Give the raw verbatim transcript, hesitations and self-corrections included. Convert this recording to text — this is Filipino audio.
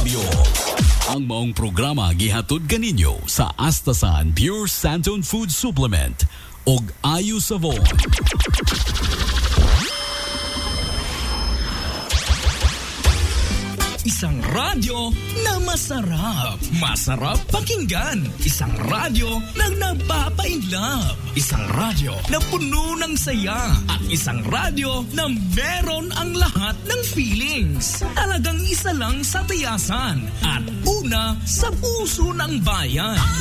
Radio. Ang maong programa gihatod kaninyo sa Astasan Pure Santon Food Supplement ug Ayu Savon. Isang radyo na masarap. Masarap pakinggan. Isang radyo na nagpapainlove. Isang radyo na puno ng saya. At isang radyo na meron ang lahat ng feelings. Talagang isa lang sa tiyasan. At una sa puso ng bayan.